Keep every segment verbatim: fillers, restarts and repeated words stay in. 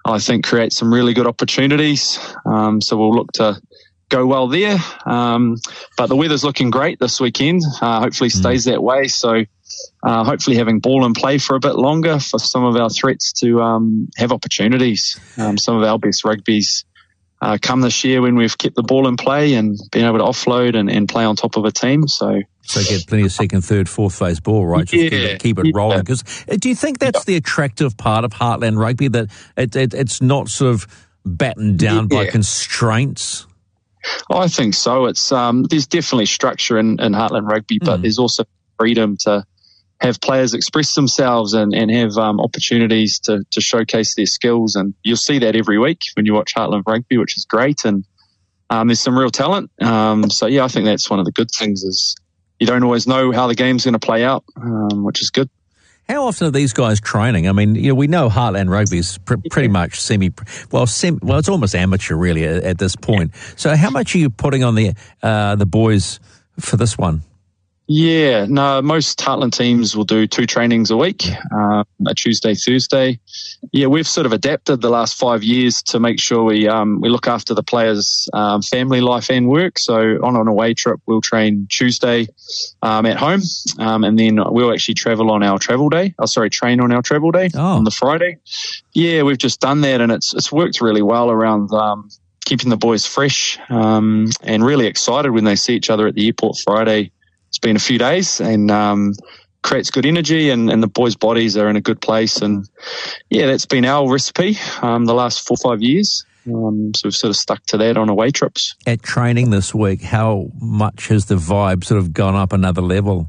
I think create some really good opportunities. Um, so we'll look to go well there. Um, but the weather's looking great this weekend. Uh, hopefully stays that way. So uh, hopefully having ball in play for a bit longer for some of our threats to um, have opportunities. Um, some of our best rugby's uh, come this year when we've kept the ball in play and been able to offload and, and play on top of a team. So So get plenty of second, third, fourth phase ball, right? Just yeah, keep it, keep it yeah. rolling. Because do you think that's yeah. the attractive part of Heartland Rugby, that it, it, it's not sort of battened down yeah. by constraints? I think so. It's um, there's definitely structure in, in Heartland Rugby, but mm. there's also freedom to have players express themselves and, and have um, opportunities to, to showcase their skills. And you'll see that every week when you watch Heartland Rugby, which is great. And um, there's some real talent. Um, so, yeah, I think that's one of the good things is you don't always know how the game's going to play out, um, which is good. How often are these guys training? I mean, you know, we know Heartland Rugby is pr- pretty much semi, well, sem- well, it's almost amateur really at, at this point. So how much are you putting on the uh, the boys for this one? Yeah, no, most Heartland teams will do two trainings a week, uh, a Tuesday, Thursday. Yeah, we've sort of adapted the last five years to make sure we um, we look after the players' um, family life and work. So on an away trip, we'll train Tuesday um, at home, um, and then we'll actually travel on our travel day. Oh, sorry, train on our travel day oh. on the Friday. Yeah, we've just done that, and it's it's worked really well around um, keeping the boys fresh um, and really excited when they see each other at the airport Friday. It's been a few days and um, creates good energy and, and the boys' bodies are in a good place. And, yeah, that's been our recipe um, the last four or five years. Um, so we've sort of stuck to that on away trips. At training this week, how much has the vibe sort of gone up another level?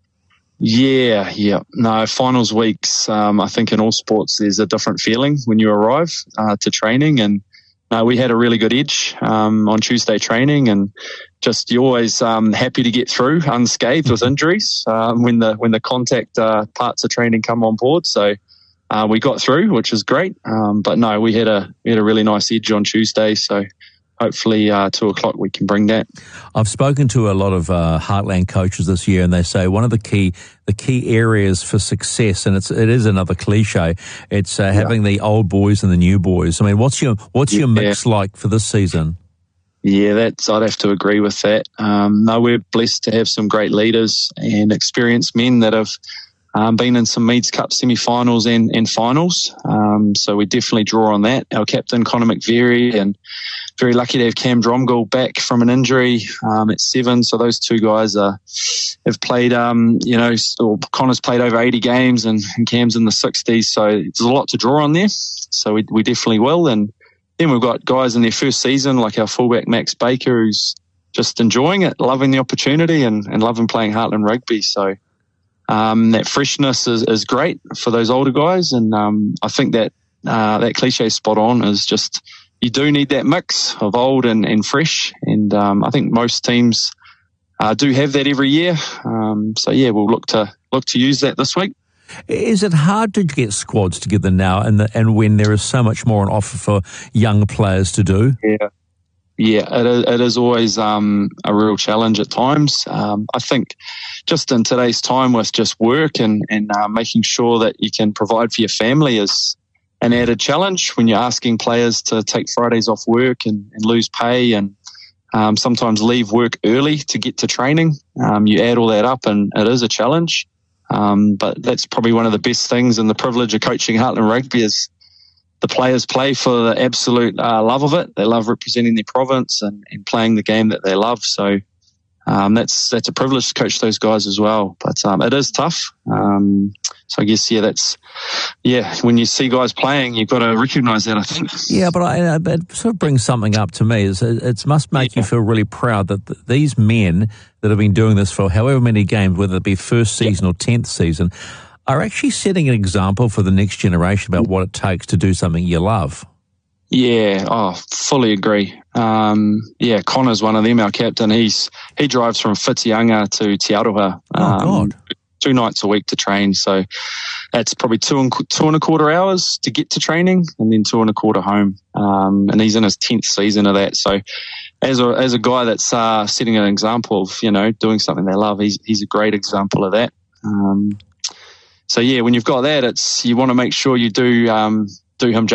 Yeah, yeah. No, finals weeks, um, I think in all sports there's a different feeling when you arrive uh, to training. And uh, we had a really good edge um, on Tuesday training, and just you're always um, happy to get through unscathed with injuries um, when the when the contact uh, parts of training come on board. So uh, we got through, which is great. Um, but no, we had a we had a really nice edge on Tuesday. So hopefully uh, two o'clock we can bring that. I've spoken to a lot of uh, Heartland coaches this year, and they say one of the key the key areas for success, and it's it is another cliche, it's uh, having yeah. the old boys and the new boys. I mean, what's your what's your yeah. mix like for this season? Yeah, that's I'd have to agree with that. Um, no, we're blessed to have some great leaders and experienced men that have um, been in some Meads Cup semi-finals and, and finals. Um, so we definitely draw on that. Our captain, Conor McVeary, and very lucky to have Cam Dromgold back from an injury um, at seven. So those two guys are, have played, um, you know, or Conor's played over eighty games and, and Cam's in the sixties. So there's a lot to draw on there. So we, we definitely will. And then we've got guys in their first season, like our fullback Max Baker, who's just enjoying it, loving the opportunity and, and loving playing Heartland Rugby. So um, that freshness is, is great for those older guys. And um, I think that uh, that cliche spot on is just you do need that mix of old and, and fresh. And um, I think most teams uh, do have that every year. Um, so, yeah, we'll look to look to use that this week. Is it hard to get squads together now and the, and when there is so much more on offer for young players to do? Yeah, yeah, it is, it is always um, a real challenge at times. Um, I think just in today's time with just work and, and uh, making sure that you can provide for your family is an added challenge when you're asking players to take Fridays off work and, and lose pay and um, sometimes leave work early to get to training. Um, you add all that up and it is a challenge. Um, but that's probably one of the best things and the privilege of coaching Heartland Rugby is the players play for the absolute uh, love of it. They love representing their province and, and playing the game that they love. So um, that's that's a privilege to coach those guys as well. But um, it is tough. Um, so I guess, yeah, that's, yeah, when you see guys playing, you've got to recognise that, I think. Yeah, but I, it sort of brings something up to me. Is it, it must make yeah. you feel really proud that th- these men that have been doing this for however many games, whether it be first season yeah. or tenth season, are actually setting an example for the next generation about what it takes to do something you love. Yeah, oh, fully agree. Um, yeah, Connor's one of them, our captain. He's he drives from Whitianga to Te Aroha. Oh, um, God. Two nights a week to train, so that's probably two and two and a quarter hours to get to training, and then two and a quarter home. Um, and he's in his tenth season of that. So, as a as a guy that's uh, setting an example of you know doing something they love, he's he's a great example of that. Um, so yeah, when you've got that, it's you want to make sure you do um, do him